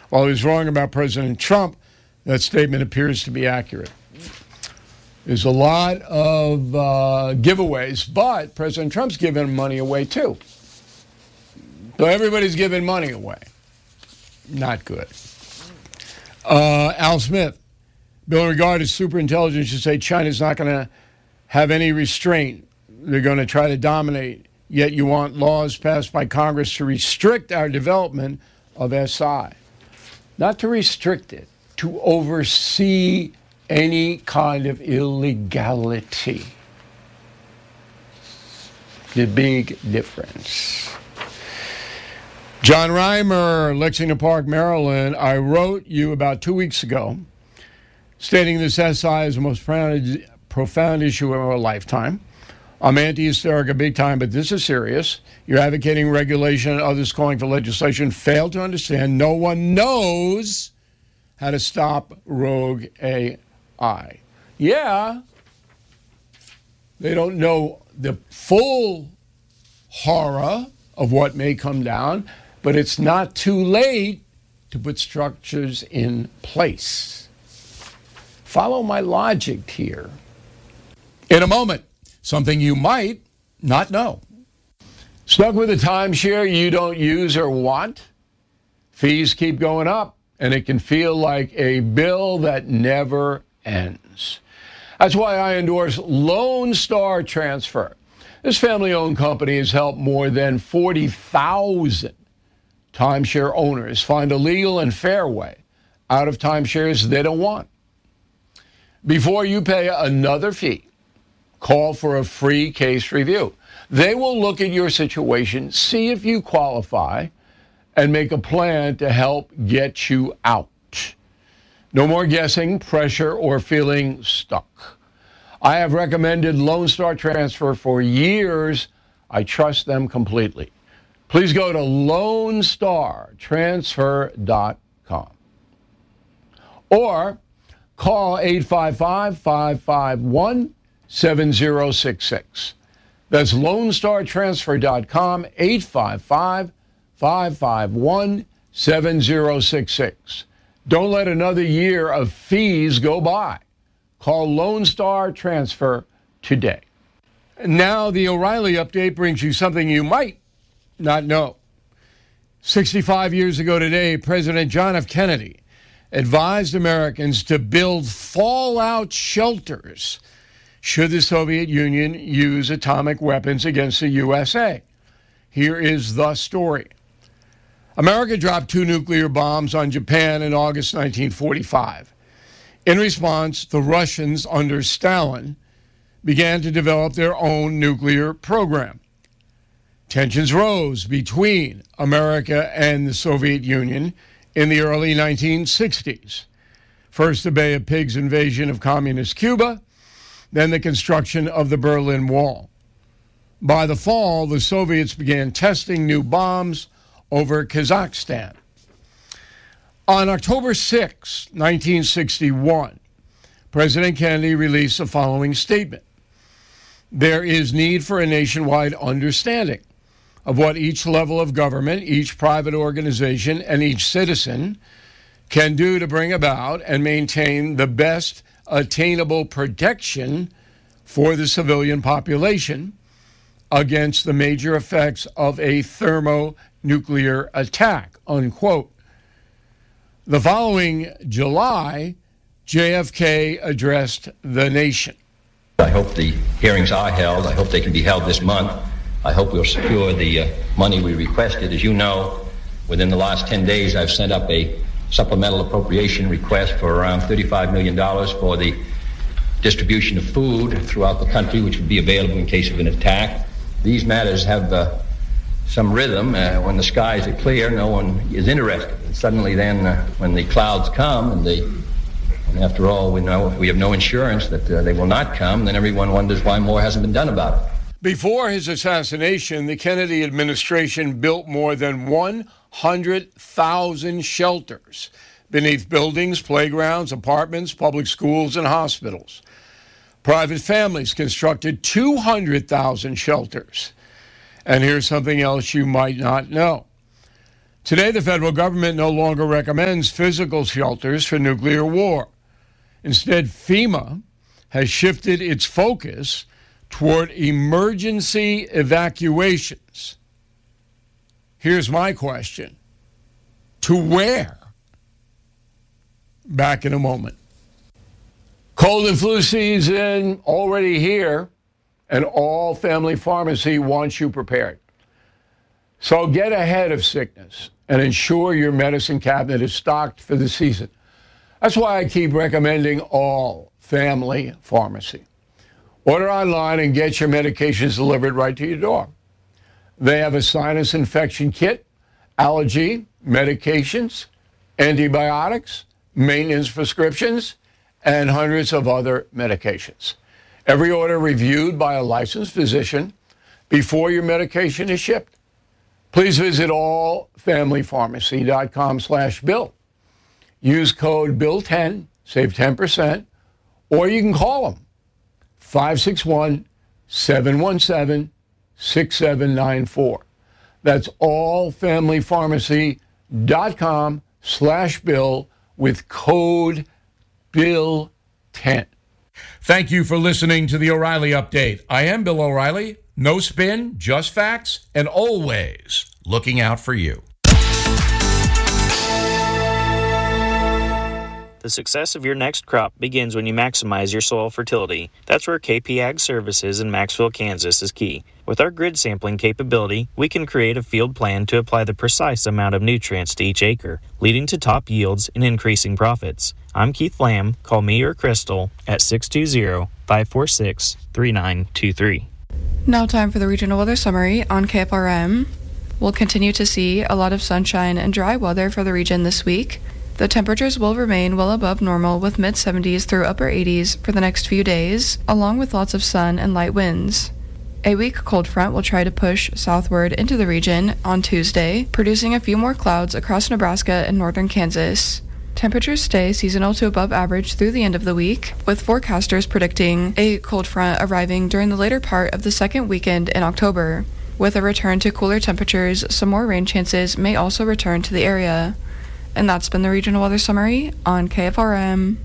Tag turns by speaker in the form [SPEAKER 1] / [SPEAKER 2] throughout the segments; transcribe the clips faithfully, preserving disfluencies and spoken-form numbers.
[SPEAKER 1] While he was wrong about President Trump, that statement appears to be accurate. There's a lot of uh, giveaways, but President Trump's giving money away too. So everybody's giving money away. Not good. Uh, Al Smith, Bill, in regard to superintelligence, should say China's not going to have any restraint. They're going to try to dominate. Yet you want laws passed by Congress to restrict our development of S I. Not to restrict it, to oversee any kind of illegality. The big difference. John Reimer, Lexington Park, Maryland. I wrote you about two weeks ago stating this S I is the most profound, profound issue of our lifetime. I'm anti-hysterica big time, but this is serious. You're advocating regulation and others calling for legislation fail to understand no one knows how to stop rogue A I. Yeah, they don't know the full horror of what may come down, but it's not too late to put structures in place. Follow my logic here. In a moment, something you might not know. Stuck with a timeshare you don't use or want? Fees keep going up, and it can feel like a bill that never ends. That's why I endorse Lone Star Transfer. This family-owned company has helped more than forty thousand timeshare owners find a legal and fair way out of timeshares they don't want. Before you pay another fee, call for a free case review. They will look at your situation, see if you qualify, and make a plan to help get you out. No more guessing, pressure, or feeling stuck. I have recommended Lone Star Transfer for years. I trust them completely. Please go to lone star transfer dot com or call eight five five, five five one, seven zero six six. That's lone star transfer dot com, eight five five, five five one, seven zero six six. Don't let another year of fees go by. Call Lone Star Transfer today. Now the O'Reilly update brings you something you might not know. sixty-five years ago today, President John F. Kennedy advised Americans to build fallout shelters should the Soviet Union use atomic weapons against the U S A. Here is the story. America dropped two nuclear bombs on Japan in August nineteen forty-five. In response, the Russians under Stalin began to develop their own nuclear program. Tensions rose between America and the Soviet Union in the early nineteen sixties. First, the Bay of Pigs invasion of communist Cuba, then the construction of the Berlin Wall. By the fall, the Soviets began testing new bombs over Kazakhstan. On October sixth, nineteen sixty-one, President Kennedy released the following statement. There is need for a nationwide understanding of what each level of government, each private organization, and each citizen can do to bring about and maintain the best attainable protection for the civilian population against the major effects of a thermonuclear attack, unquote. The following July, J F K addressed the nation.
[SPEAKER 2] I hope the hearings are held. I hope they can be held this month. I hope we'll secure the uh, money we requested. As you know, within the last ten days, I've sent up a supplemental appropriation request for around thirty-five million dollars for the distribution of food throughout the country, which would be available in case of an attack. These matters have uh, some rhythm. Uh, when the skies are clear, no one is interested. And suddenly then, uh, when the clouds come, and, they, and after all, we know we have no insurance that uh, they will not come, then everyone wonders why more hasn't been done about it.
[SPEAKER 1] Before his assassination, the Kennedy administration built more than one hundred thousand shelters beneath buildings, playgrounds, apartments, public schools, and hospitals. Private families constructed two hundred thousand shelters. And here's something else you might not know. Today, the federal government no longer recommends physical shelters for nuclear war. Instead, FEMA has shifted its focus toward emergency evacuations. Here's my question. To where? Back in a moment. Cold and flu season already here, and All Family Pharmacy wants you prepared. So get ahead of sickness and ensure your medicine cabinet is stocked for the season. That's why I keep recommending All Family Pharmacy. Order online and get your medications delivered right to your door. They have a sinus infection kit, allergy, medications, antibiotics, maintenance prescriptions, and hundreds of other medications. Every order reviewed by a licensed physician before your medication is shipped. Please visit all family pharmacy dot com slash bill. Use code bill ten, save ten percent, or you can call them, five six one, seven one seven, six seven nine four. That's all family pharmacy dot com slash bill with code bill ten. Thank you for listening to the O'Reilly Update. I am Bill O'Reilly. No spin, just facts, and always looking out for you.
[SPEAKER 3] The success of your next crop begins when you maximize your soil fertility. That's where K P Ag Services in Maxville, Kansas is key. With our grid sampling capability, we can create a field plan to apply the precise amount of nutrients to each acre, leading to top yields and increasing profits. I'm Keith Lamb. Call me or Crystal at six two zero, five four six, three nine two three.
[SPEAKER 4] Now time for the regional weather summary on K F R M. We'll continue to see a lot of sunshine and dry weather for the region this week. The temperatures will remain well above normal with mid seventies through upper eighties for the next few days, along with lots of sun and light winds. A weak cold front will try to push southward into the region on Tuesday, producing a few more clouds across Nebraska and northern Kansas. Temperatures stay seasonal to above average through the end of the week, with forecasters predicting a cold front arriving during the later part of the second weekend in October. With a return to cooler temperatures, some more rain chances may also return to the area. And that's been the Regional Weather Summary on K F R M.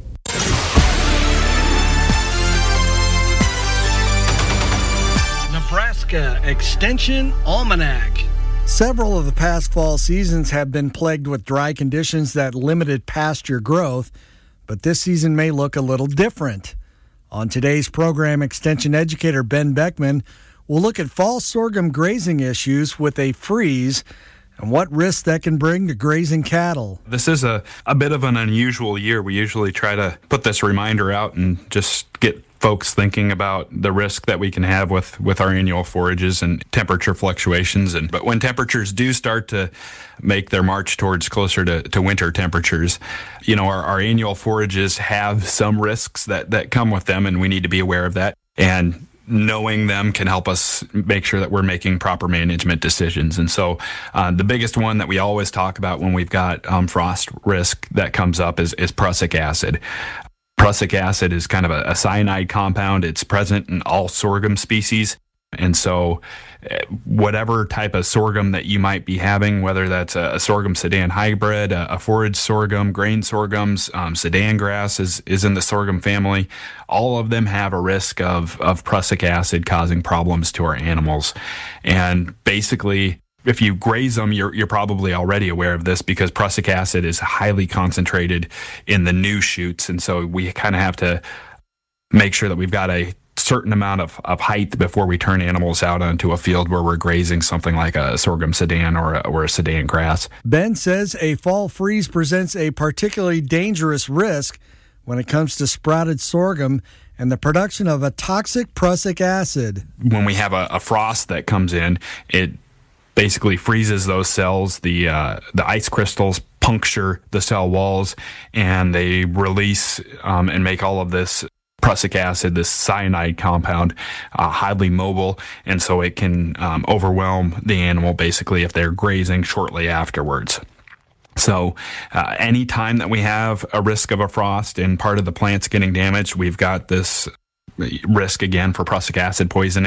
[SPEAKER 5] Nebraska Extension Almanac.
[SPEAKER 6] Several of the past fall seasons have been plagued with dry conditions that limited pasture growth, but this season may look a little different. On today's program, Extension educator Ben Beckman will look at fall sorghum grazing issues with a freeze and what risks that can bring to grazing cattle.
[SPEAKER 7] This is a, a bit of an unusual year. We usually try to put this reminder out and just get folks thinking about the risk that we can have with, with our annual forages and temperature fluctuations. And but when temperatures do start to make their march towards closer to, to winter temperatures, you know, our, our annual forages have some risks that, that come with them, and we need to be aware of that. And knowing them can help us make sure that we're making proper management decisions. And so uh, the biggest one that we always talk about when we've got um, frost risk that comes up is, is prussic acid. Prussic acid is kind of a, a cyanide compound. It's present in all sorghum species. And so whatever type of sorghum that you might be having, whether that's a, a sorghum Sudan hybrid, a, a forage sorghum, grain sorghums, um, Sudan grass is, is in the sorghum family, all of them have a risk of, of prussic acid causing problems to our animals. And basically, if you graze them, you're, you're probably already aware of this because prussic acid is highly concentrated in the new shoots. And so we kind of have to make sure that we've got a certain amount of, of height before we turn animals out onto a field where we're grazing something like a sorghum Sudan or a, or a Sudan grass.
[SPEAKER 6] Ben says a fall freeze presents a particularly dangerous risk when it comes to sprouted sorghum and the production of a toxic prussic acid.
[SPEAKER 7] When we have a, a frost that comes in, it basically freezes those cells. The uh, the ice crystals puncture the cell walls, and they release um, and make all of this prussic acid, this cyanide compound, uh, highly mobile, and so it can um, overwhelm the animal basically if they're grazing shortly afterwards. So uh, any time that we have a risk of a frost and part of the plant's getting damaged, we've got this risk again for prussic acid poisoning.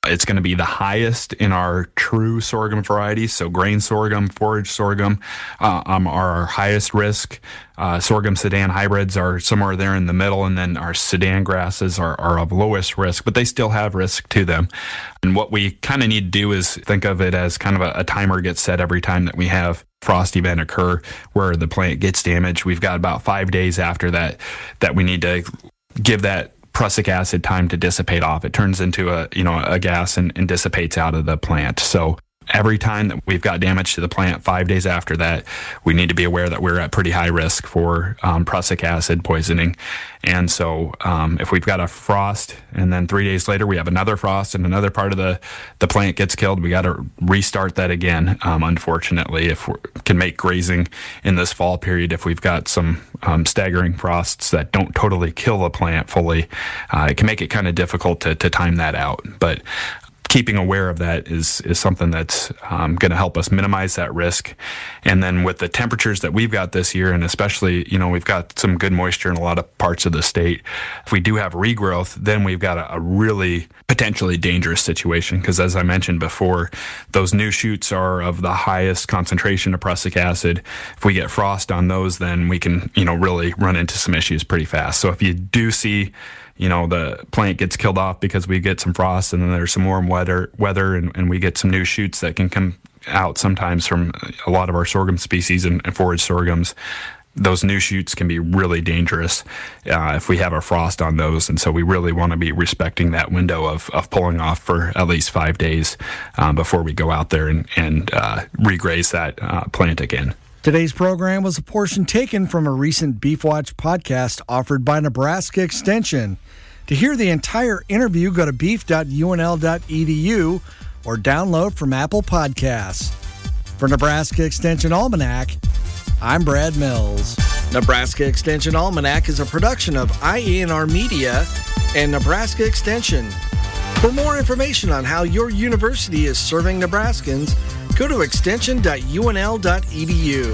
[SPEAKER 7] It's going to be the highest in our true sorghum varieties. So grain sorghum, forage sorghum uh, um, are our highest risk. Uh, sorghum Sudan hybrids are somewhere there in the middle, and then our Sudan grasses are, are of lowest risk, but they still have risk to them. And what we kind of need to do is think of it as kind of a, a timer gets set every time that we have frost event occur where the plant gets damaged. We've got about five days after that that we need to give that prussic acid time to dissipate off. It turns into a, you know, a gas and, and dissipates out of the plant. So every time that we've got damage to the plant, five days after that, we need to be aware that we're at pretty high risk for um, prussic acid poisoning. And so um, if we've got a frost and then three days later we have another frost and another part of the, the plant gets killed, we got to restart that again, um, unfortunately, if we can make grazing in this fall period. If we've got some um, staggering frosts that don't totally kill the plant fully, uh, it can make it kind of difficult to, to time that out. But keeping aware of that is is something that's um, going to help us minimize that risk. And then with the temperatures that we've got this year, and especially, you know, we've got some good moisture in a lot of parts of the state. If we do have regrowth, then we've got a, a really potentially dangerous situation because, as I mentioned before, those new shoots are of the highest concentration of prussic acid. If we get frost on those, then we can, you know, really run into some issues pretty fast. So if you do see, you know, the plant gets killed off because we get some frost and then there's some warm weather, weather and, and we get some new shoots that can come out sometimes from a lot of our sorghum species and, and forage sorghums. Those new shoots can be really dangerous uh, if we have a frost on those. And so we really want to be respecting that window of, of pulling off for at least five days um, before we go out there and, and uh, regraze that uh, plant again.
[SPEAKER 6] Today's program was a portion taken from a recent Beef Watch podcast offered by Nebraska Extension. To hear the entire interview, go to beef dot u n l dot e d u or download from Apple Podcasts. For Nebraska Extension Almanac, I'm Brad Mills. Nebraska Extension Almanac is a production of I E N R Media and Nebraska Extension. For more information on how your university is serving Nebraskans, go to extension dot u n l dot e d u.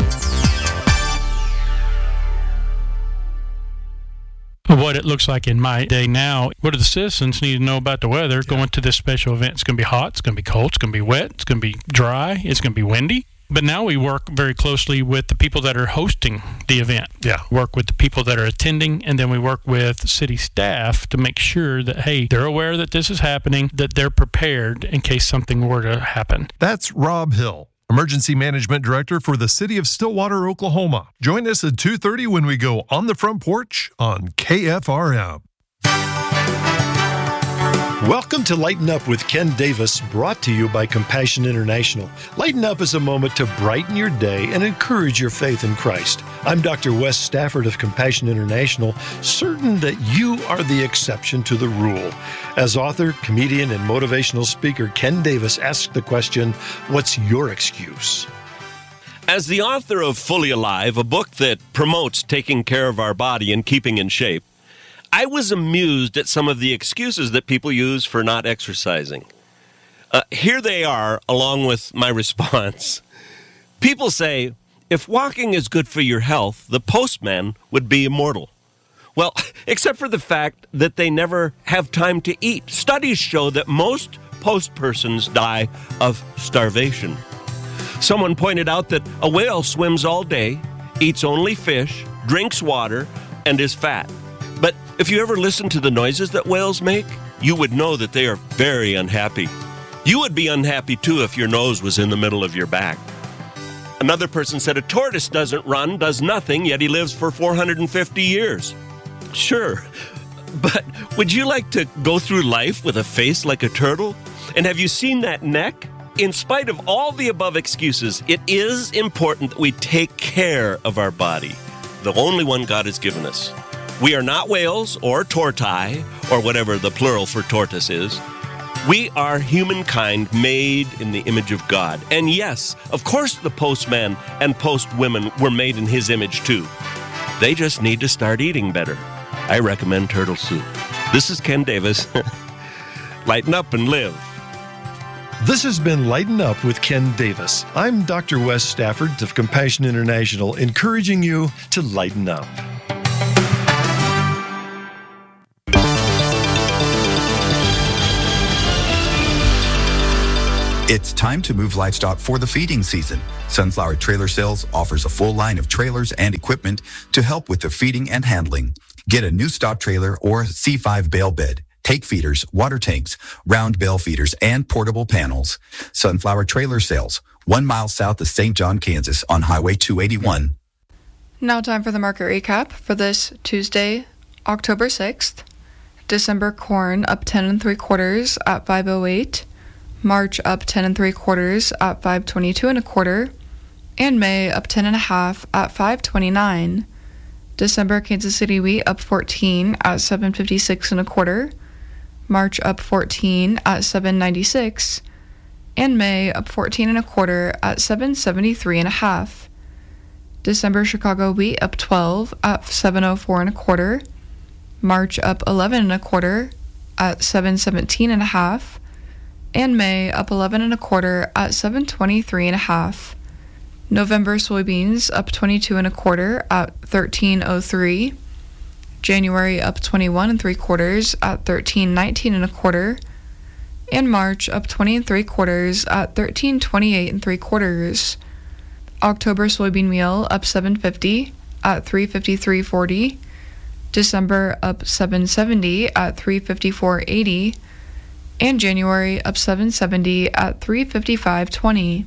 [SPEAKER 8] What it looks like in my day now, what do the citizens need to know about the weather going to this special event? It's going to be hot, it's going to be cold, it's going to be wet, it's going to be dry, it's going to be windy. But now we work very closely with the people that are hosting the event. Yeah. Work with the people that are attending, and then we work with city staff to make sure that, hey, they're aware that this is happening, that they're prepared in case something were to happen.
[SPEAKER 9] That's Rob Hill, Emergency Management Director for the City of Stillwater, Oklahoma. Join us at two thirty when we go On the Front Porch on K F R M.
[SPEAKER 10] Welcome to Lighten Up with Ken Davis, brought to you by Compassion International. Lighten Up is a moment to brighten your day and encourage your faith in Christ. I'm Doctor Wes Stafford of Compassion International, certain that you are the exception to the rule. As author, comedian, and motivational speaker, Ken Davis asks the question, what's your excuse?
[SPEAKER 11] As the author of Fully Alive, a book that promotes taking care of our body and keeping in shape, I was amused at some of the excuses that people use for not exercising. Uh, here they are, along with my response. People say, if walking is good for your health, the postman would be immortal. Well, except for the fact that they never have time to eat. Studies show that most post persons die of starvation. Someone pointed out that a whale swims all day, eats only fish, drinks water, and is fat. But if you ever listen to the noises that whales make, you would know that they are very unhappy. You would be unhappy, too, if your nose was in the middle of your back. Another person said a tortoise doesn't run, does nothing, yet he lives for four hundred fifty years. Sure, but would you like to go through life with a face like a turtle? And have you seen that neck? In spite of all the above excuses, it is important that we take care of our body, the only one God has given us. We are not whales or tortai, or whatever the plural for tortoise is. We are humankind made in the image of God. And yes, of course the postman and postwomen were made in his image too. They just need to start eating better. I recommend turtle soup. This is Ken Davis. Lighten up and live.
[SPEAKER 10] This has been Lighten Up with Ken Davis. I'm Doctor Wes Stafford of Compassion International, encouraging you to lighten up.
[SPEAKER 12] It's time to move livestock for the feeding season. Sunflower Trailer Sales offers a full line of trailers and equipment to help with the feeding and handling. Get a new stop trailer or C five bale bed, take feeders, water tanks, round bale feeders, and portable panels. Sunflower Trailer Sales, one mile south of Saint John, Kansas on Highway two eighty-one.
[SPEAKER 4] Now time for the market recap for this Tuesday, October sixth. December corn up ten and three quarters at five oh eight. March up ten and three quarters at five twenty-two and a quarter, and May up ten and a half at five twenty-nine. December Kansas City wheat up fourteen at seven fifty-six and a quarter, March up fourteen at seven ninety-six, and May up fourteen and a quarter at seven seventy-three and a half. December Chicago wheat up twelve at seven oh four and a quarter, March up eleven and a quarter at seven seventeen and a half, and May up eleven and a quarter at seven twenty-three and a half. November soybeans up twenty-two and a quarter at thirteen oh three. January up twenty-one and three quarters at thirteen nineteen and a quarter, and March up twenty and three quarters at thirteen twenty-eight and three quarters. October soybean meal up seven fifty at three fifty-three forty. December up seven seventy at three fifty-four eighty. And January up seven seventy at three fifty-five twenty.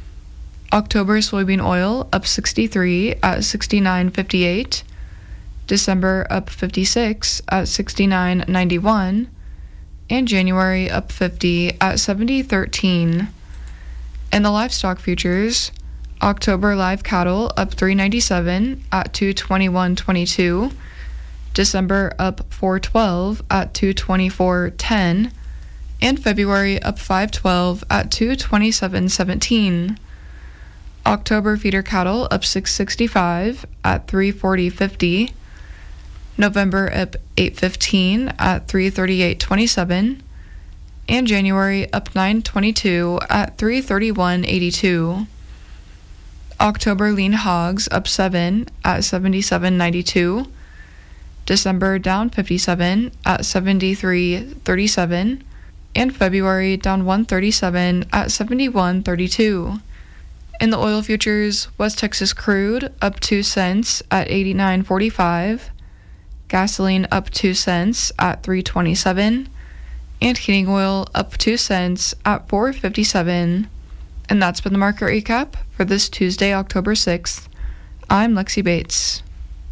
[SPEAKER 4] October soybean oil up sixty-three at sixty-nine fifty-eight. December up fifty-six at sixty-nine ninety-one. And January up fifty at seventy thirteen. In the livestock futures, October live cattle up three ninety-seven at two twenty-one twenty-two. December up four twelve at two twenty-four ten. And February up five twelve at two twenty-seven seventeen. October feeder cattle up six sixty-five at three forty fifty. November up eight fifteen at three thirty-eight twenty-seven. And January up nine twenty-two at three thirty-one eighty-two. October lean hogs up seven at seventy-seven ninety-two. December down fifty-seven at seventy-three thirty-seven. And February down one thirty-seven at seventy-one thirty-two. In the oil futures, West Texas crude up two cents at eighty-nine forty-five. Gasoline up two cents at three twenty-seven. And heating oil up two cents at four fifty-seven. And that's been the market recap for this Tuesday, October sixth. I'm Lexi Bates.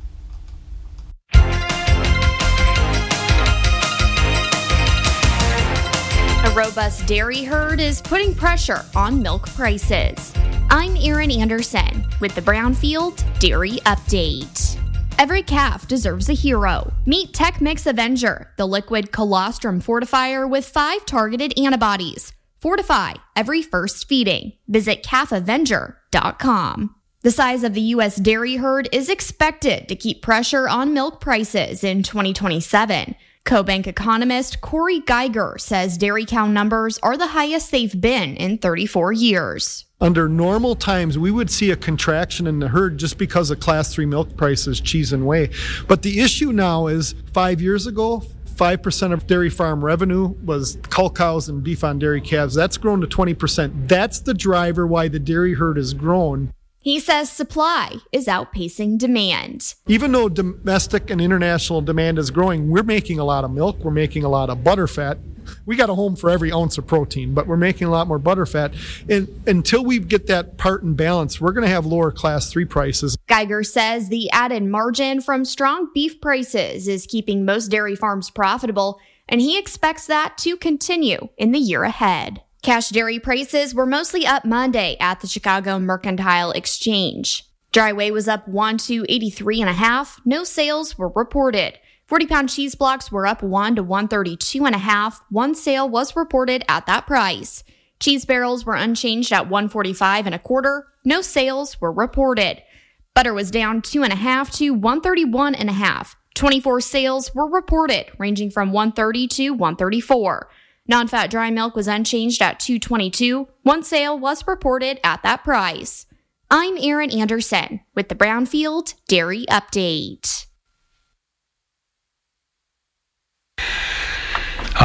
[SPEAKER 13] A robust dairy herd is putting pressure on milk prices. I'm Erin Anderson with the Brownfield Dairy Update. Every calf deserves a hero. Meet TechMix Avenger, the liquid colostrum fortifier with five targeted antibodies. Fortify every first feeding. Visit calf avenger dot com. The size of the U S dairy herd is expected to keep pressure on milk prices in twenty twenty-seven. CoBank economist Corey Geiger says dairy cow numbers are the highest they've been in thirty-four years.
[SPEAKER 14] Under normal times, we would see a contraction in the herd just because of class three milk prices, cheese and whey. But the issue now is five years ago, five percent of dairy farm revenue was cull cows and beef on dairy calves. That's grown to twenty percent. That's the driver why the dairy herd has grown.
[SPEAKER 13] He says supply is outpacing demand.
[SPEAKER 14] Even though domestic and international demand is growing, we're making a lot of milk, we're making a lot of butterfat. We got a home for every ounce of protein, but we're making a lot more butterfat. And until we get that part in balance, we're going to have lower class three prices.
[SPEAKER 13] Geiger says the added margin from strong beef prices is keeping most dairy farms profitable, and he expects that to continue in the year ahead. Cash dairy prices were mostly up Monday at the Chicago Mercantile Exchange. Dry whey was up one to eighty-three and a half. No sales were reported. forty pound cheese blocks were up one to one thirty-two and a half. One sale was reported at that price. Cheese barrels were unchanged at one forty-five and a quarter. No sales were reported. Butter was down two and a half to one thirty-one and a half. twenty-four sales were reported, ranging from one thirty to one thirty-four. Non-fat dry milk was unchanged at two twenty-two. One sale was reported at that price. I'm Erin Anderson with the Brownfield Dairy Update.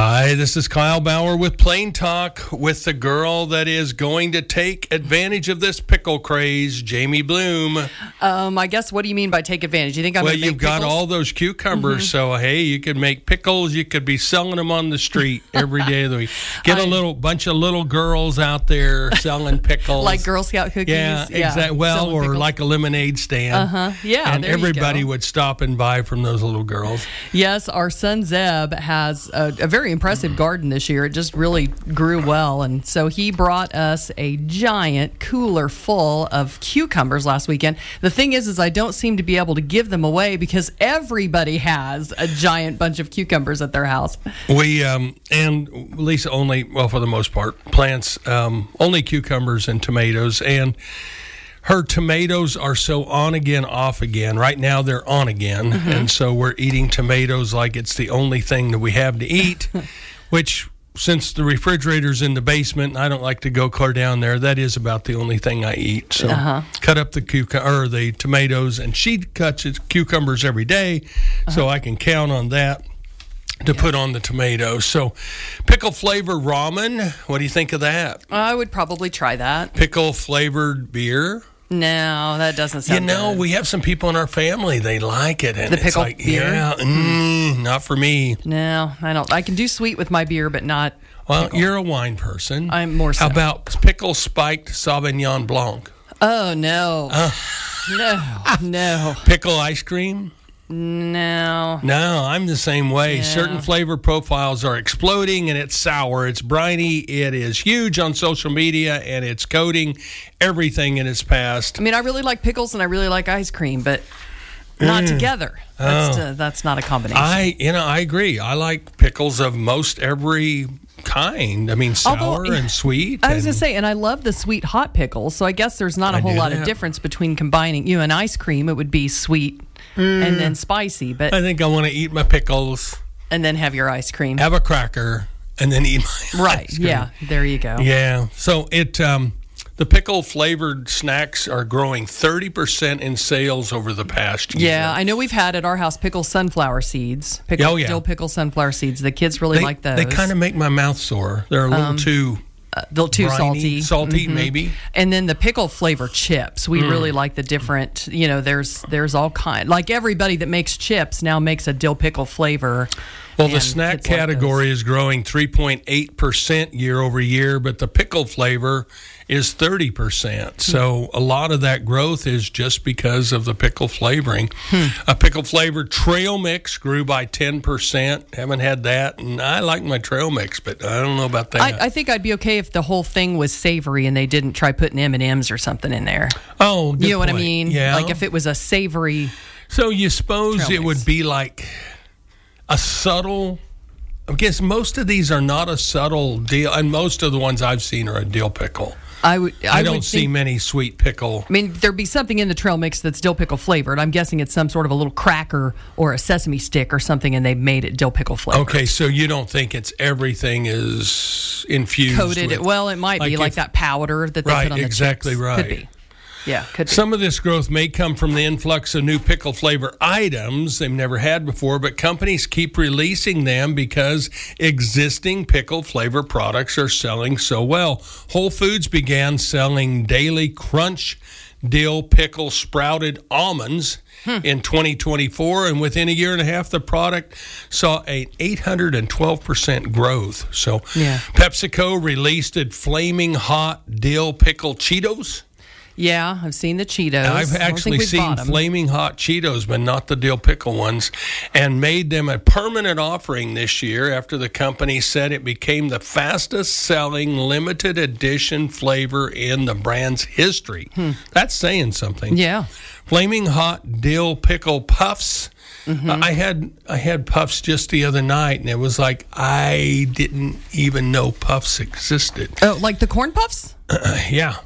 [SPEAKER 15] Hi, this is Kyle Bauer with Plain Talk with the girl that is going to take advantage of this pickle craze, Jamie Bloom.
[SPEAKER 16] Um, I guess, what do you mean by take advantage? You think I'm
[SPEAKER 15] well,
[SPEAKER 16] going to make
[SPEAKER 15] you've got
[SPEAKER 16] pickles?
[SPEAKER 15] all those cucumbers, mm-hmm. so hey, you could make pickles. You could be selling them on the street every day of the week. Get I, a little bunch of little girls out there selling pickles,
[SPEAKER 16] like Girl Scout cookies.
[SPEAKER 15] Yeah, yeah exactly. Well, or pickles. Like a lemonade stand.
[SPEAKER 16] Uh huh. Yeah,
[SPEAKER 15] and
[SPEAKER 16] there
[SPEAKER 15] everybody
[SPEAKER 16] you go.
[SPEAKER 15] would stop and buy from those little girls.
[SPEAKER 16] Yes, our son Zeb has a, a very impressive garden this year. It just really grew well, and so he brought us a giant cooler full of cucumbers last weekend. The thing is, is I don't seem to be able to give them away because everybody has a giant bunch of cucumbers at their house.
[SPEAKER 15] We um, and Lisa only, well, for the most part, plants um, only cucumbers and tomatoes, and her tomatoes are so on again, off again. Right now, they're on again, mm-hmm. and so we're eating tomatoes like it's the only thing that we have to eat, which, since the refrigerator's in the basement, and I don't like to go clear down there, that is about the only thing I eat. So uh-huh. cut up the cucumber or the tomatoes, and she cuts his cucumbers every day, uh-huh. so I can count on that to yeah. put on the tomatoes. So pickle flavored ramen, what do you think of that?
[SPEAKER 16] I would probably try that.
[SPEAKER 15] Pickle flavored beer?
[SPEAKER 16] No, that doesn't sound
[SPEAKER 15] You know,
[SPEAKER 16] good.
[SPEAKER 15] we have some people in our family, they like it. And
[SPEAKER 16] the pickle
[SPEAKER 15] it's like,
[SPEAKER 16] beer?
[SPEAKER 15] Yeah, mm, not for me.
[SPEAKER 16] No, I don't. I can do sweet with my beer, but not
[SPEAKER 15] Well,
[SPEAKER 16] pickle.
[SPEAKER 15] You're a wine person.
[SPEAKER 16] I'm more so.
[SPEAKER 15] How about pickle spiked Sauvignon Blanc?
[SPEAKER 16] Oh, no. Uh, no, no.
[SPEAKER 15] Pickle ice cream?
[SPEAKER 16] No.
[SPEAKER 15] No, I'm the same way.
[SPEAKER 16] Yeah.
[SPEAKER 15] Certain flavor profiles are exploding, and it's sour, it's briny, it is huge on social media, and it's coating everything in its past.
[SPEAKER 16] I mean, I really like pickles and I really like ice cream, but not mm. together. That's,
[SPEAKER 15] oh.
[SPEAKER 16] uh, that's not a combination.
[SPEAKER 15] I, you know, I agree. I like pickles of most every kind. I mean, sour Although, and sweet.
[SPEAKER 16] I was
[SPEAKER 15] and,
[SPEAKER 16] going to say, and I love the sweet hot pickles, so I guess there's not a
[SPEAKER 15] I
[SPEAKER 16] whole lot
[SPEAKER 15] that.
[SPEAKER 16] of difference between combining, you know, an ice cream, it would be sweet mm. and then spicy. But
[SPEAKER 15] I think I want to eat my pickles.
[SPEAKER 16] And then have your ice cream.
[SPEAKER 15] Have a cracker, and then eat my
[SPEAKER 16] right,
[SPEAKER 15] ice cream.
[SPEAKER 16] Yeah, there you go.
[SPEAKER 15] Yeah, so it... Um, The pickle-flavored snacks are growing thirty percent in sales over the past year.
[SPEAKER 16] Yeah, I know we've had at our house pickle sunflower seeds. Pickle,
[SPEAKER 15] oh, yeah.
[SPEAKER 16] Dill pickle sunflower seeds. The kids really
[SPEAKER 15] they,
[SPEAKER 16] like those.
[SPEAKER 15] They kind of make my mouth sore. They're a little
[SPEAKER 16] um,
[SPEAKER 15] too...
[SPEAKER 16] A little too
[SPEAKER 15] briny,
[SPEAKER 16] salty.
[SPEAKER 15] Salty,
[SPEAKER 16] mm-hmm.
[SPEAKER 15] maybe.
[SPEAKER 16] And then the pickle flavor chips. We mm. really like the different, you know, there's there's all kind. Like everybody that makes chips now makes a dill pickle flavor.
[SPEAKER 15] Well, the snack category like is growing three point eight percent year over year, but the pickle flavor is thirty percent. So a lot of that growth is just because of the pickle flavoring. Hmm. A pickle flavored trail mix grew by ten percent. Haven't had that, and I like my trail mix, but I don't know about that.
[SPEAKER 16] I, I think I'd be okay if the whole thing was savory and they didn't try putting M and M's or something in there.
[SPEAKER 15] Oh, good
[SPEAKER 16] you know
[SPEAKER 15] point.
[SPEAKER 16] what I mean?
[SPEAKER 15] Yeah.
[SPEAKER 16] Like if it was a savory.
[SPEAKER 15] So you suppose
[SPEAKER 16] trail
[SPEAKER 15] it
[SPEAKER 16] mix.
[SPEAKER 15] would be like a subtle... I guess most of these are not a subtle deal, and most of the ones I've seen are a dill pickle.
[SPEAKER 16] I would. I,
[SPEAKER 15] I don't
[SPEAKER 16] would
[SPEAKER 15] see
[SPEAKER 16] think,
[SPEAKER 15] many sweet pickle.
[SPEAKER 16] I mean, there'd be something in the trail mix that's dill pickle flavored. I'm guessing it's some sort of a little cracker or a sesame stick or something, and they've made it dill pickle flavored.
[SPEAKER 15] Okay, so you don't think it's everything is infused?
[SPEAKER 16] Coated.
[SPEAKER 15] With,
[SPEAKER 16] well, it might
[SPEAKER 15] like
[SPEAKER 16] be
[SPEAKER 15] if,
[SPEAKER 16] like that powder that they
[SPEAKER 15] right,
[SPEAKER 16] put on the
[SPEAKER 15] exactly
[SPEAKER 16] chips.
[SPEAKER 15] right.
[SPEAKER 16] Could be. Yeah, could be.
[SPEAKER 15] Some of this growth may come from the influx of new pickle flavor items they've never had before, but companies keep releasing them because existing pickle flavor products are selling so well. Whole Foods began selling Daily Crunch dill pickle sprouted almonds hmm. in twenty twenty-four, and within a year and a half, the product saw an eight hundred twelve percent growth. So
[SPEAKER 16] yeah.
[SPEAKER 15] PepsiCo released it Flaming Hot Dill Pickle Cheetos.
[SPEAKER 16] Yeah, I've seen the Cheetos.
[SPEAKER 15] I've actually seen Flaming Hot Cheetos, but not the dill pickle ones, and made them a permanent offering this year after the company said it became the fastest selling limited edition flavor in the brand's history. Hmm. That's saying something.
[SPEAKER 16] Yeah.
[SPEAKER 15] Flaming Hot Dill Pickle Puffs. Mm-hmm. I had I had puffs just the other night, and it was like I didn't even know puffs existed.
[SPEAKER 16] Oh, like the corn puffs?
[SPEAKER 15] Uh, yeah.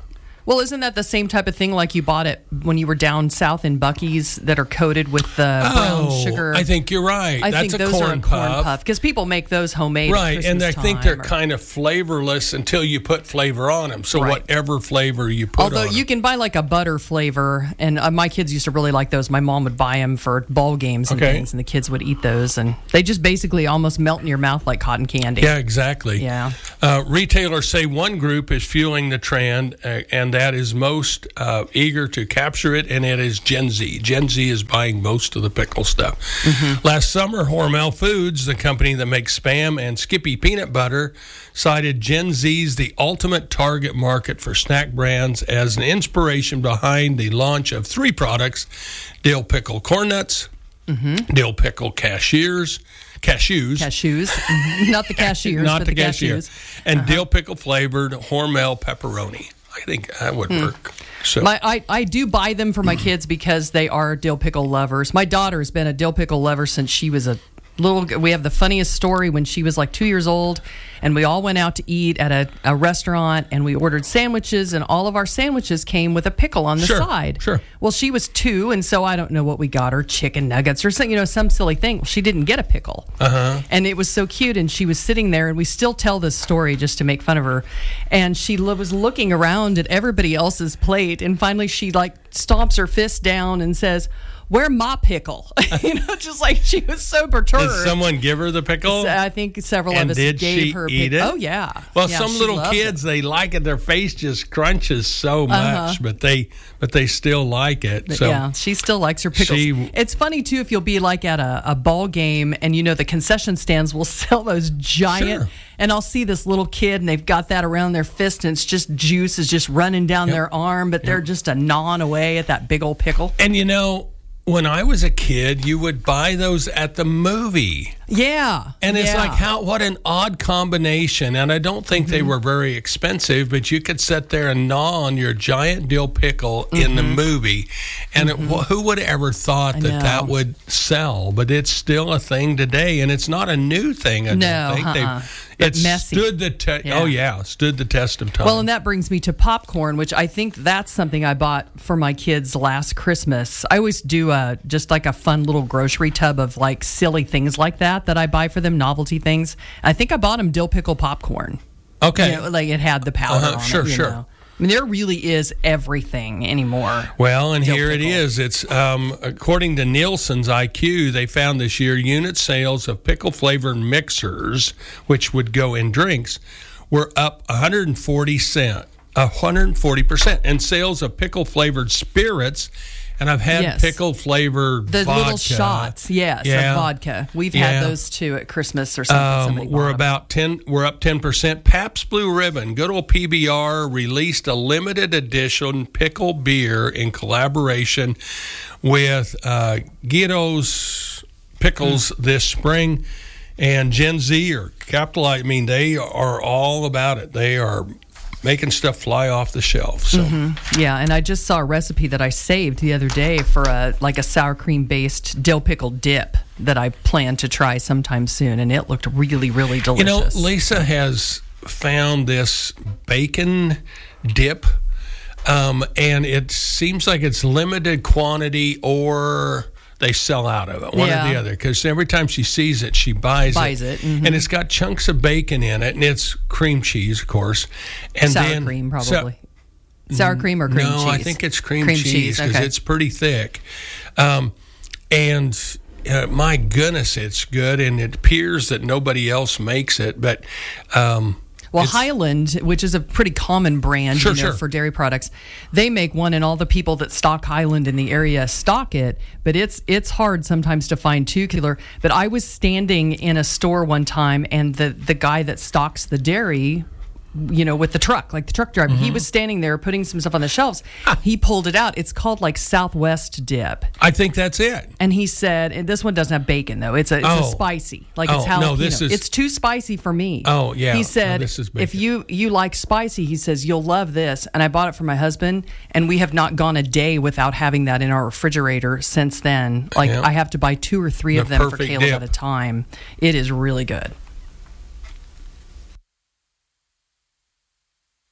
[SPEAKER 16] Well, isn't that the same type of thing like you bought it when you were down south in Buc-ee's that are coated with the
[SPEAKER 15] oh,
[SPEAKER 16] brown sugar?
[SPEAKER 15] I think you're right.
[SPEAKER 16] I
[SPEAKER 15] That's
[SPEAKER 16] think
[SPEAKER 15] a
[SPEAKER 16] those
[SPEAKER 15] corn
[SPEAKER 16] are a corn
[SPEAKER 15] puff.
[SPEAKER 16] puff because people make those homemade.
[SPEAKER 15] Right,
[SPEAKER 16] at
[SPEAKER 15] and I
[SPEAKER 16] Christmas
[SPEAKER 15] think they're
[SPEAKER 16] time or-
[SPEAKER 15] kind of flavorless until you put flavor on them. So
[SPEAKER 16] Right.
[SPEAKER 15] whatever flavor you put
[SPEAKER 16] Although
[SPEAKER 15] on
[SPEAKER 16] you can buy like a butter flavor, and uh, my kids used to really like those. My mom would buy them for ball games and
[SPEAKER 15] Okay.
[SPEAKER 16] things, and the kids would eat those, and they just basically almost melt in your mouth like cotton candy.
[SPEAKER 15] Yeah, exactly.
[SPEAKER 16] Yeah.
[SPEAKER 15] Uh, retailers say one group is fueling the trend, uh, and that is most uh, eager to capture it, and it is Gen Z. Gen Z is buying most of the pickle stuff.
[SPEAKER 16] Mm-hmm.
[SPEAKER 15] Last summer, Hormel Foods, the company that makes Spam and Skippy peanut butter, cited Gen Z's the ultimate target market for snack brands as an inspiration behind the launch of three products: dill pickle corn nuts,
[SPEAKER 16] Mm-hmm.
[SPEAKER 15] dill pickle cashiers, cashews,
[SPEAKER 16] Cashews, Mhm. not the cashiers,
[SPEAKER 15] not
[SPEAKER 16] but
[SPEAKER 15] the,
[SPEAKER 16] the,
[SPEAKER 15] cashier,
[SPEAKER 16] cashews.
[SPEAKER 15] and
[SPEAKER 16] Uh-huh.
[SPEAKER 15] dill pickle flavored Hormel pepperoni. I think that would
[SPEAKER 16] Hmm.
[SPEAKER 15] work. So
[SPEAKER 16] My, I, I do buy them for my kids because they are dill pickle lovers. My daughter's been a dill pickle lover since she was a little. We have the funniest story when she was like two years old, and we all went out to eat at a, a restaurant, and we ordered sandwiches, and all of our sandwiches came with a pickle on the
[SPEAKER 15] Sure,
[SPEAKER 16] side.
[SPEAKER 15] sure.
[SPEAKER 16] Well, she was two, and so I don't know what we got her, chicken nuggets or something, you know, some silly thing. Well, she didn't get a pickle.
[SPEAKER 15] Uh huh.
[SPEAKER 16] And it was so cute, and she was sitting there, and we still tell this story just to make fun of her. And she lo- was looking around at everybody else's plate, and finally she like stomps her fist down and says, "Where my pickle?" You know, just like she was so perturbed.
[SPEAKER 15] Did someone give her the pickle?
[SPEAKER 16] So I think several
[SPEAKER 15] and
[SPEAKER 16] of us
[SPEAKER 15] did
[SPEAKER 16] gave
[SPEAKER 15] she
[SPEAKER 16] her
[SPEAKER 15] eat
[SPEAKER 16] pic-
[SPEAKER 15] it?
[SPEAKER 16] Oh yeah.
[SPEAKER 15] Well,
[SPEAKER 16] Yeah,
[SPEAKER 15] some
[SPEAKER 16] she
[SPEAKER 15] little
[SPEAKER 16] loved
[SPEAKER 15] kids
[SPEAKER 16] it.
[SPEAKER 15] they like it. Their face just crunches so much,
[SPEAKER 16] Uh-huh.
[SPEAKER 15] but they but they still like it.
[SPEAKER 16] But
[SPEAKER 15] So
[SPEAKER 16] yeah, she still likes her pickles.
[SPEAKER 15] She-
[SPEAKER 16] It's funny too if you'll be like at a, a ball game and you know the concession stands will sell those giant.
[SPEAKER 15] Sure.
[SPEAKER 16] And I'll see this little kid and they've got that around their fist and it's just juice is just running down
[SPEAKER 15] Yep.
[SPEAKER 16] their arm, but they're just a gnawing away at that big old pickle.
[SPEAKER 15] and you know, when I was a kid, you would buy those at the movie.
[SPEAKER 16] Yeah.
[SPEAKER 15] And it's
[SPEAKER 16] yeah.
[SPEAKER 15] like, how, what an odd combination. And I don't think they were very expensive, but you could sit there and gnaw on your giant dill pickle in the movie. And it, who would have ever thought
[SPEAKER 16] I
[SPEAKER 15] that
[SPEAKER 16] know.
[SPEAKER 15] that would sell? But it's still a thing today, and it's not a new thing, I
[SPEAKER 16] No,
[SPEAKER 15] don't think. They've-
[SPEAKER 16] uh-uh. But
[SPEAKER 15] It
[SPEAKER 16] messy.
[SPEAKER 15] stood the te-
[SPEAKER 16] Yeah.
[SPEAKER 15] Oh, yeah, stood the test of time.
[SPEAKER 16] Well, and that brings me to popcorn, which I think that's something I bought for my kids last Christmas. I always do a, just like a fun little grocery tub of like silly things like that that I buy for them, novelty things. I think I bought them dill pickle popcorn.
[SPEAKER 15] Okay.
[SPEAKER 16] You know, like it had the powder
[SPEAKER 15] Uh-huh,
[SPEAKER 16] on
[SPEAKER 15] sure,
[SPEAKER 16] it. you
[SPEAKER 15] sure.
[SPEAKER 16] know. I mean, there really is everything anymore.
[SPEAKER 15] Well, and
[SPEAKER 16] Dill
[SPEAKER 15] here it
[SPEAKER 16] pickle.
[SPEAKER 15] is. It's um, according to Nielsen's I Q, they found this year unit sales of pickle flavored mixers, which would go in drinks, were up one hundred forty cent, one hundred forty percent, and sales of pickle flavored spirits. And I've had
[SPEAKER 16] Yes.
[SPEAKER 15] pickle flavored
[SPEAKER 16] The
[SPEAKER 15] vodka.
[SPEAKER 16] little shots, yes,
[SPEAKER 15] Yeah.
[SPEAKER 16] of vodka. We've
[SPEAKER 15] Yeah.
[SPEAKER 16] had those too at Christmas or something.
[SPEAKER 15] Um,
[SPEAKER 16] Somebody
[SPEAKER 15] we're
[SPEAKER 16] bought 'em.
[SPEAKER 15] about ten. We're up ten percent. Pabst Blue Ribbon, good old P B R, released a limited edition pickle beer in collaboration with uh, Guido's Pickles
[SPEAKER 16] Hmm.
[SPEAKER 15] this spring, and Gen Z or capitalize. I mean, they are all about it. They are making stuff fly off the shelf. So.
[SPEAKER 16] Mm-hmm. Yeah, and I just saw a recipe that I saved the other day for a like a sour cream based dill pickle dip that I plan to try sometime soon, and it looked really, really delicious.
[SPEAKER 15] You know, Lisa has found this bacon dip, um, and it seems like it's limited quantity or they sell out of it, one
[SPEAKER 16] Yeah.
[SPEAKER 15] or the other. Because every time she sees it, she buys,
[SPEAKER 16] Buys
[SPEAKER 15] it.
[SPEAKER 16] it, mhm.
[SPEAKER 15] And it's got chunks of bacon in it, and it's cream cheese, of course. And
[SPEAKER 16] sour
[SPEAKER 15] then,
[SPEAKER 16] cream,
[SPEAKER 15] so-
[SPEAKER 16] probably. sour cream or cream
[SPEAKER 15] no,
[SPEAKER 16] cheese?
[SPEAKER 15] I think it's cream,
[SPEAKER 16] Cream
[SPEAKER 15] cheese
[SPEAKER 16] cheese,
[SPEAKER 15] because
[SPEAKER 16] okay.
[SPEAKER 15] it's pretty thick. Um, and uh, my goodness, it's good, and it appears that nobody else makes it. But um,
[SPEAKER 16] Well,
[SPEAKER 15] it's-
[SPEAKER 16] Highland, which is a pretty common brand
[SPEAKER 15] Sure,
[SPEAKER 16] you know,
[SPEAKER 15] sure.
[SPEAKER 16] for dairy products, they make one, and all the people that stock Highland in the area stock it. But it's it's hard sometimes to find two killer. But I was standing in a store one time, and the the guy that stocks the dairy, you know, with the truck, like the truck driver, he
[SPEAKER 15] Mhm.
[SPEAKER 16] was standing there putting some stuff on the shelves. He pulled it out. It's called like Southwest Dip.
[SPEAKER 15] I think that's it.
[SPEAKER 16] And he said, and this one doesn't have bacon though. It's a, it's
[SPEAKER 15] Oh.
[SPEAKER 16] a spicy, like
[SPEAKER 15] Oh,
[SPEAKER 16] it's jalapeno.
[SPEAKER 15] no, this is-
[SPEAKER 16] It's too spicy for me.
[SPEAKER 15] Oh, yeah.
[SPEAKER 16] He
[SPEAKER 15] No,
[SPEAKER 16] said,
[SPEAKER 15] this is
[SPEAKER 16] if
[SPEAKER 15] bacon.
[SPEAKER 16] you you like spicy, he says you'll love this. And I bought it for my husband, and we have not gone a day without having that in our refrigerator since then. Like
[SPEAKER 15] Yeah.
[SPEAKER 16] I have to buy two or three
[SPEAKER 15] The
[SPEAKER 16] of them for
[SPEAKER 15] perfect
[SPEAKER 16] Caleb
[SPEAKER 15] dip.
[SPEAKER 16] at a time. It is really good.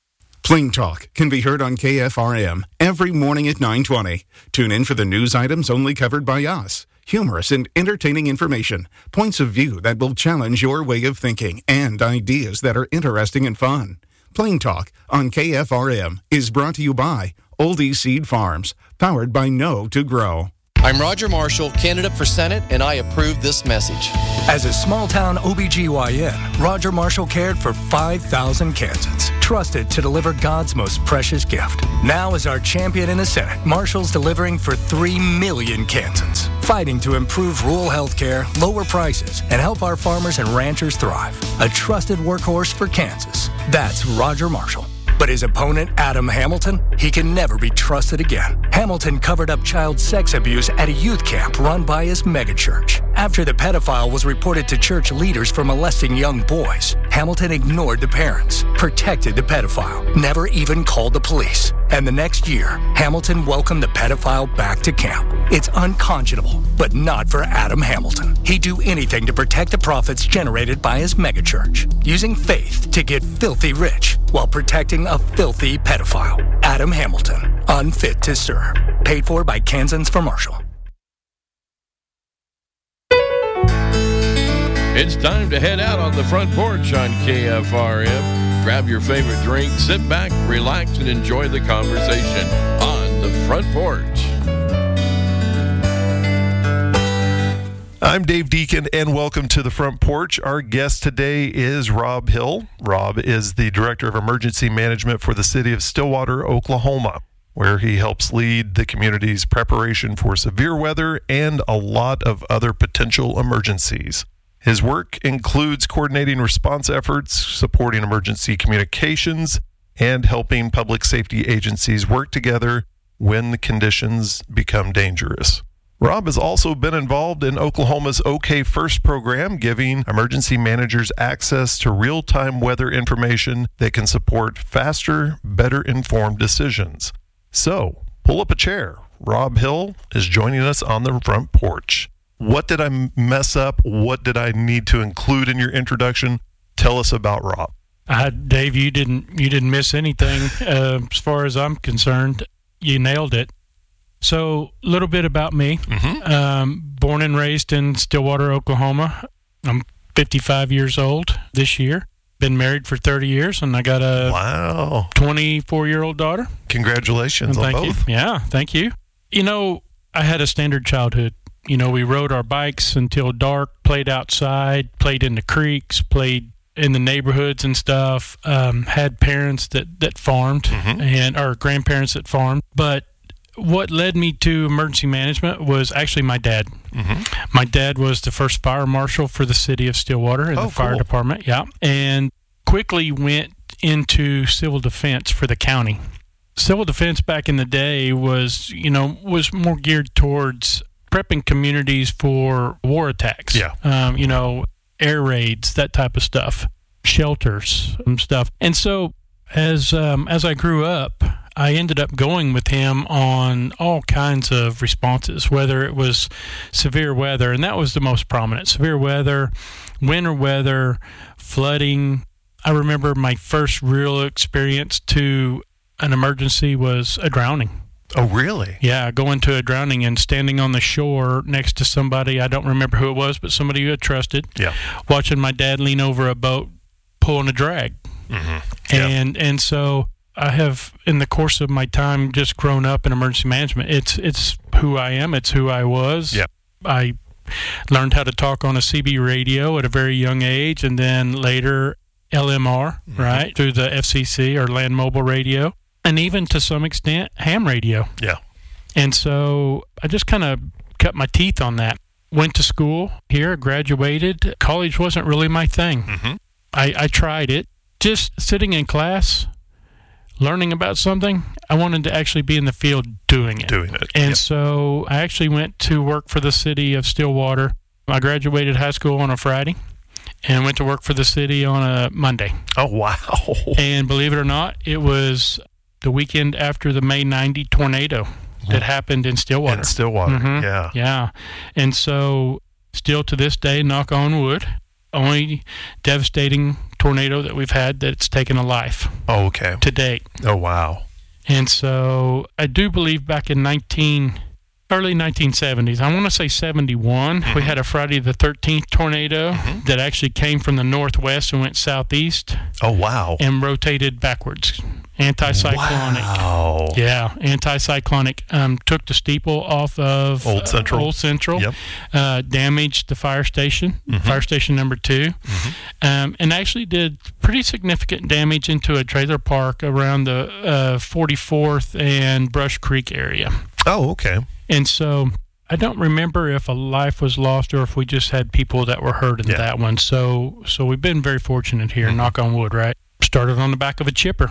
[SPEAKER 17] Plain Talk can be heard on K F R M every morning at nine twenty. Tune in for the news items only covered by us. Humorous and entertaining information, points of view that will challenge your way of thinking, and ideas that are interesting and fun. Plain Talk on K F R M is brought to you by Oldie Seed Farms, powered by Know to Grow.
[SPEAKER 18] I'm Roger Marshall, candidate for Senate, and I approve this message.
[SPEAKER 19] As a small-town O B G Y N, Roger Marshall cared for five thousand Kansans, trusted to deliver God's most precious gift. Now as our champion in the Senate, Marshall's delivering for three million Kansans, fighting to improve rural health care, lower prices, and help our farmers and ranchers thrive. A trusted workhorse for Kansas. That's Roger Marshall. But his opponent, Adam Hamilton, he can never be trusted again. Hamilton covered up child sex abuse at a youth camp run by his megachurch. After the pedophile was reported to church leaders for molesting young boys, Hamilton ignored the parents, protected the pedophile, never even called the police. And the next year, Hamilton welcomed the pedophile back to camp. It's unconscionable, but not for Adam Hamilton. He'd do anything to protect the profits generated by his megachurch, using faith to get filthy rich while protecting a filthy pedophile. Adam Hamilton, unfit to serve. Paid for by Kansans for Marshall.
[SPEAKER 20] It's time to head out on the front porch on K F R M. Grab your favorite drink, sit back, relax, and enjoy the conversation on the front porch.
[SPEAKER 9] I'm Dave Deacon, and welcome to the Front Porch. Our guest today is Rob Hill. Rob is the Director of Emergency Management for the City of Stillwater, Oklahoma, where he helps lead the community's preparation for severe weather and a lot of other potential emergencies. His work includes coordinating response efforts, supporting emergency communications, and helping public safety agencies work together when the conditions become dangerous. Rob has also been involved in Oklahoma's OK First program, giving emergency managers access to real-time weather information that can support faster, better-informed decisions. So, pull up a chair. Rob Hill is joining us on the front porch. What did I mess up? What did I need to include in your introduction? Tell us about Rob.
[SPEAKER 8] Uh, Dave, you didn't you didn't miss anything uh, as far as I'm concerned. You nailed it. So, a little bit about me. Mm-hmm. Um, born and raised in Stillwater, Oklahoma. I'm fifty-five years old this year. Been married for thirty years, and I got a
[SPEAKER 9] wow
[SPEAKER 8] twenty-four-year-old daughter.
[SPEAKER 9] Congratulations on both.
[SPEAKER 8] You. Yeah, thank you. You know, I had a standard childhood. You know, we rode our bikes until dark, played outside, played in the creeks, played in the neighborhoods and stuff. Um, had parents that, that farmed, mm-hmm. and or grandparents that farmed. But what led me to emergency management was actually my dad. Mm-hmm. My dad was the first fire marshal for the city of Stillwater in
[SPEAKER 9] oh,
[SPEAKER 8] the fire
[SPEAKER 9] cool.
[SPEAKER 8] department. Yeah, and quickly went into civil defense for the county. Civil defense back in the day was, you know, was more geared towards prepping communities for war attacks.
[SPEAKER 9] Yeah.
[SPEAKER 8] Um, you know, air raids, that type of stuff, shelters and stuff. And so as um, as I grew up, I ended up going with him on all kinds of responses, whether it was severe weather, and that was the most prominent, severe weather, winter weather, flooding. I remember my first real experience to an emergency was a drowning.
[SPEAKER 9] Oh, really?
[SPEAKER 8] Yeah, going to a drowning and standing on the shore next to somebody, I don't remember who it was, but somebody you had trusted.
[SPEAKER 9] Yeah.
[SPEAKER 8] Watching my dad lean over a boat pulling a drag.
[SPEAKER 9] Mm-hmm. Yeah.
[SPEAKER 8] And and so I have, in the course of my time, just grown up in emergency management. It's it's who I am. It's who I was.
[SPEAKER 9] Yeah.
[SPEAKER 8] I learned how to talk on a C B radio at a very young age, and then later L M R, mm-hmm. right, through the F C C or Land Mobile Radio. And even to some extent, ham radio.
[SPEAKER 9] Yeah.
[SPEAKER 8] And so I just kind of cut my teeth on that. Went to school here, graduated. College wasn't really my thing.
[SPEAKER 9] Mm-hmm.
[SPEAKER 8] I, I tried it. Just sitting in class, learning about something, I wanted to actually be in the field doing it.
[SPEAKER 9] Doing it.
[SPEAKER 8] And
[SPEAKER 9] yep.
[SPEAKER 8] so I actually went to work for the city of Stillwater. I graduated high school on a Friday and went to work for the city on a Monday.
[SPEAKER 9] Oh, wow.
[SPEAKER 8] And believe it or not, it was the weekend after the May ninety tornado that happened in Stillwater.
[SPEAKER 9] In Stillwater,
[SPEAKER 8] mm-hmm.
[SPEAKER 9] yeah.
[SPEAKER 8] Yeah. And so still to this day, knock on wood, only devastating tornado that we've had that's taken a life.
[SPEAKER 9] Oh, okay.
[SPEAKER 8] To date.
[SPEAKER 9] Oh, wow.
[SPEAKER 8] And so I do believe back in nineteen early nineteen seventies, I want to say seventy-one, mm-hmm. we had a Friday the thirteenth tornado mm-hmm. that actually came from the northwest and went southeast.
[SPEAKER 9] Oh, wow.
[SPEAKER 8] And rotated backwards. Anticyclonic.
[SPEAKER 9] Wow.
[SPEAKER 8] Yeah, anticyclonic. Um, took the steeple off of
[SPEAKER 9] Old Central.
[SPEAKER 8] Uh, Old Central.
[SPEAKER 9] Yep.
[SPEAKER 8] Uh, damaged the fire station, mm-hmm. fire station number two, mm-hmm. um, and actually did pretty significant damage into a trailer park around the uh, forty-fourth and Brush Creek area.
[SPEAKER 9] Oh, okay.
[SPEAKER 8] And so I don't remember if a life was lost or if we just had people that were hurt in yeah. that one. So, so we've been very fortunate here. Mm-hmm. Knock on wood, right? Started on the back of a chipper.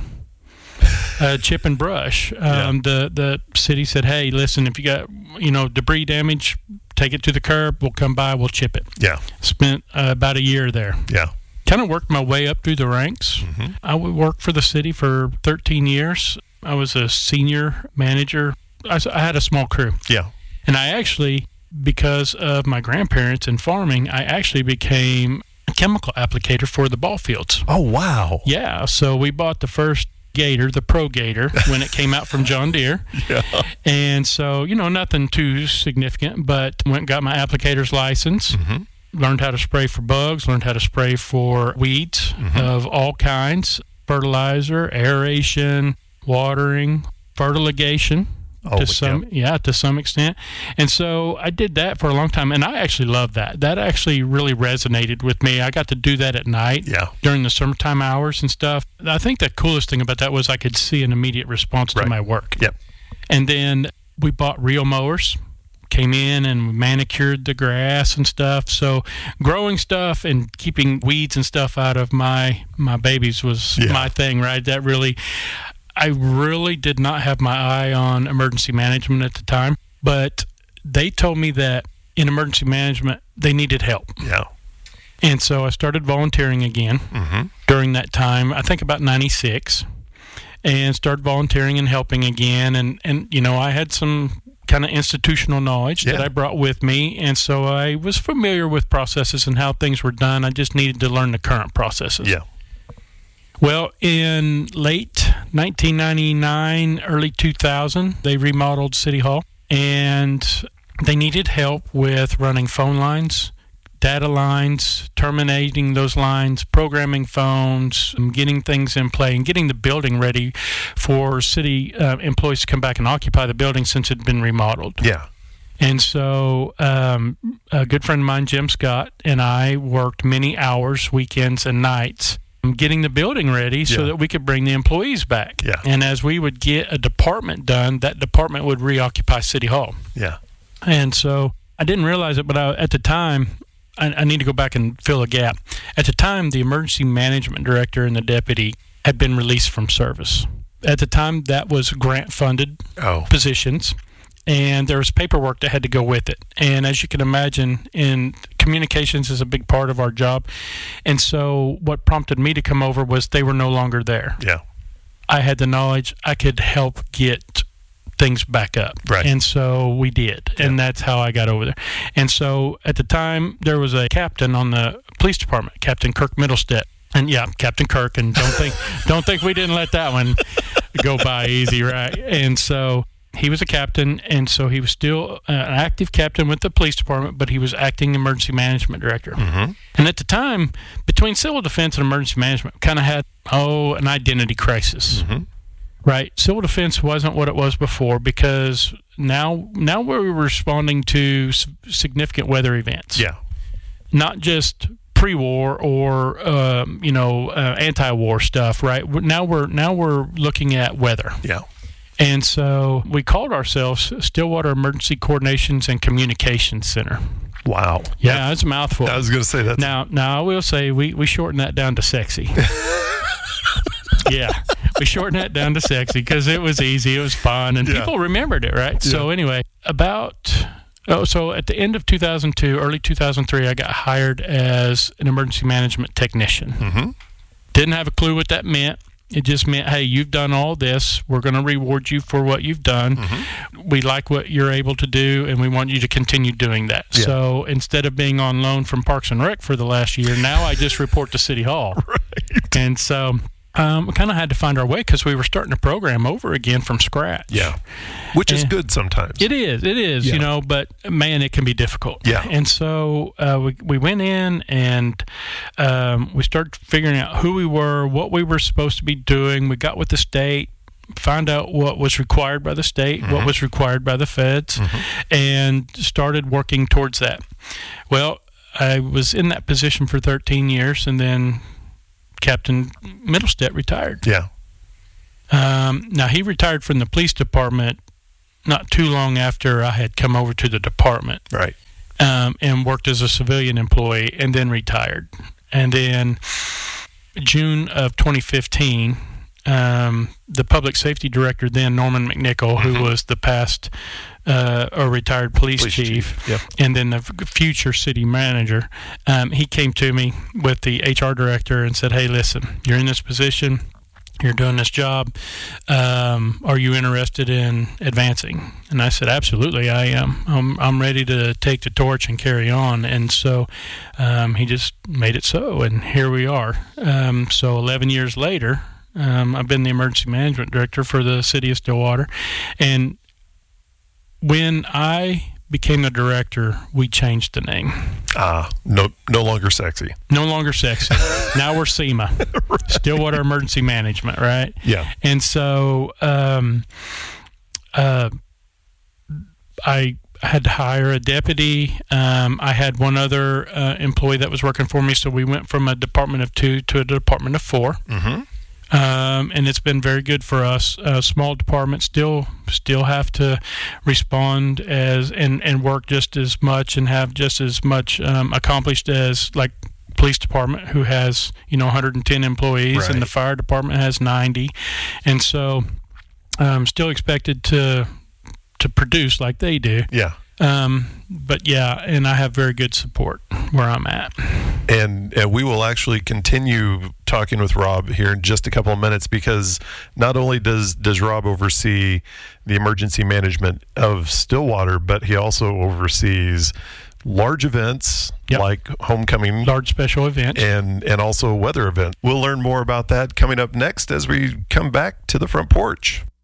[SPEAKER 8] Uh, chip and brush. Um, yeah. The the city said, "Hey, listen, if you got you know debris damage, take it to the curb. We'll come by. We'll chip it."
[SPEAKER 9] Yeah.
[SPEAKER 8] Spent uh, about a year there.
[SPEAKER 9] Yeah.
[SPEAKER 8] Kind of worked my way up through the ranks. Mm-hmm. I worked for the city for thirteen years. I was a senior manager. I, I had a small crew.
[SPEAKER 9] Yeah.
[SPEAKER 8] And I actually, because of my grandparents and farming, I actually became a chemical applicator for the ball fields.
[SPEAKER 9] Oh, wow.
[SPEAKER 8] Yeah. So we bought the first Gator, the Pro Gator, when it came out from John Deere.
[SPEAKER 9] Yeah.
[SPEAKER 8] And so, you know, nothing too significant, but went and got my applicator's license, mm-hmm. learned how to spray for bugs, learned how to spray for weeds mm-hmm. of all kinds, fertilizer, aeration, watering, fertigation.
[SPEAKER 9] Oh,
[SPEAKER 8] to some, yeah. yeah, to some extent. And so I did that for a long time, and I actually loved that. That actually really resonated with me. I got to do that at night
[SPEAKER 9] yeah.
[SPEAKER 8] during the summertime hours and stuff. I think the coolest thing about that was I could see an immediate response
[SPEAKER 9] right.
[SPEAKER 8] to my work.
[SPEAKER 9] Yep.
[SPEAKER 8] And then we bought real mowers, came in and manicured the grass and stuff. So growing stuff and keeping weeds and stuff out of my, my babies was yeah. my thing, right? That really... I really did not have my eye on emergency management at the time, but they told me that in emergency management, they needed help.
[SPEAKER 9] Yeah.
[SPEAKER 8] And so I started volunteering again
[SPEAKER 9] mm-hmm.
[SPEAKER 8] during that time, I think about ninety-six, and started volunteering and helping again. And, and you know, I had some kind of institutional knowledge
[SPEAKER 9] yeah.
[SPEAKER 8] that I brought with me, and so I was familiar with processes and how things were done. I just needed to learn the current processes.
[SPEAKER 9] Yeah.
[SPEAKER 8] Well, in late nineteen ninety-nine, early two thousand, they remodeled City Hall, and they needed help with running phone lines, data lines, terminating those lines, programming phones, getting things in play, and getting the building ready for city uh, employees to come back and occupy the building since it had been remodeled.
[SPEAKER 9] Yeah.
[SPEAKER 8] And so um, a good friend of mine, Jim Scott, and I worked many hours, weekends and nights, getting the building ready so
[SPEAKER 9] yeah.
[SPEAKER 8] that we could bring the employees back.
[SPEAKER 9] Yeah.
[SPEAKER 8] And as we would get a department done, that department would reoccupy City Hall.
[SPEAKER 9] Yeah.
[SPEAKER 8] And so I didn't realize it, but I, at the time, I, I need to go back and fill a gap. At the time, the emergency management director and the deputy had been released from service. At the time, that was grant-funded
[SPEAKER 9] oh.
[SPEAKER 8] positions, and there was paperwork that had to go with it. And as you can imagine, in communications is a big part of our job. And so what prompted me to come over was they were no longer there.
[SPEAKER 9] Yeah.
[SPEAKER 8] I had the knowledge I could help get things back up.
[SPEAKER 9] Right.
[SPEAKER 8] And so we did. Yeah. And that's how I got over there. And so at the time, there was a captain on the police department, Captain Kirk Middlestead. And yeah, Captain Kirk. And don't think don't think we didn't let that one go by easy, right? And so he was a captain, and so he was still uh, an active captain with the police department, but he was acting emergency management director.
[SPEAKER 9] Mm-hmm.
[SPEAKER 8] And at the time, between civil defense and emergency management, kind of had, oh, an identity crisis,
[SPEAKER 9] mm-hmm.
[SPEAKER 8] right? Civil defense wasn't what it was before because now, now we're responding to significant weather events.
[SPEAKER 9] Yeah.
[SPEAKER 8] Not just pre-war or um, you know uh, anti-war stuff, right? Now we're now we're looking at weather.
[SPEAKER 9] Yeah.
[SPEAKER 8] And so we called ourselves Stillwater Emergency Coordinations and Communications Center.
[SPEAKER 9] Wow.
[SPEAKER 8] Yeah, that's a mouthful.
[SPEAKER 9] I was going to say that.
[SPEAKER 8] Now, now I will say we, we shortened that down to sexy. Yeah, we shortened that down to sexy because it was easy, it was fun, and yeah. people remembered it, right? Yeah. So anyway, about oh, so at the end of two thousand two, early two thousand three, I got hired as an emergency management technician.
[SPEAKER 9] Mm-hmm.
[SPEAKER 8] Didn't have a clue what that meant. It just meant, hey, you've done all this. We're going to reward you for what you've done. Mm-hmm. We like what you're able to do, and we want you to continue doing that. Yeah. So instead of being on loan from Parks and Rec for the last year, now I just report to City Hall. Right. And so um, we kind of had to find our way because we were starting the program over again from scratch.
[SPEAKER 9] Yeah, which is
[SPEAKER 8] and
[SPEAKER 9] good sometimes.
[SPEAKER 8] It is, it is, yeah. you know, but man, it can be difficult.
[SPEAKER 9] Yeah.
[SPEAKER 8] And so uh, we we went in and um, we started figuring out who we were, what we were supposed to be doing. We got with the state, found out what was required by the state, mm-hmm. what was required by the feds, mm-hmm. and started working towards that. Well, I was in that position for thirteen years, and then Captain Middlestead retired.
[SPEAKER 9] Yeah.
[SPEAKER 8] Um, now, he retired from the police department not too long after I had come over to the department.
[SPEAKER 9] Right.
[SPEAKER 8] Um, and worked as a civilian employee and then retired. And then June of twenty fifteen, um, the public safety director then, Norman McNichol, mm-hmm. who was the past uh, or retired police, police chief, chief. Yep. and then the future city manager, um, he came to me with the H R director and said, hey, listen, you're in this position. You're doing this job. Um, are you interested in advancing? And I said, absolutely, I am. I'm, I'm ready to take the torch and carry on. And so um, he just made it so, and here we are. Um, so eleven years later, um, I've been the emergency management director for the city of Stillwater. And when I became the director, we changed the name.
[SPEAKER 9] Ah, no, no longer sexy.
[SPEAKER 8] No longer sexy. Now we're SEMA, right. Stillwater Emergency Management, right?
[SPEAKER 9] Yeah.
[SPEAKER 8] And so um, uh, I had to hire a deputy. Um, I had one other uh, employee that was working for me, so we went from a department of two to a department of four.
[SPEAKER 9] Mm-hmm.
[SPEAKER 8] Um, and it's been very good for us. Uh, small departments still still have to respond as and, and work just as much and have just as much um, accomplished as like police department, who has you know one hundred ten employees, right. and the fire department has ninety, and so um, still expected to to produce like they do.
[SPEAKER 9] Yeah.
[SPEAKER 8] Um, but yeah, and I have very good support where I'm at.
[SPEAKER 9] And, and we will actually continue talking with Rob here in just a couple of minutes, because not only does, does Rob oversee the emergency management of Stillwater, but he also oversees large events yep. like homecoming,
[SPEAKER 8] large special events,
[SPEAKER 9] and, and also weather events. We'll learn more about that coming up next as we come back to the front porch.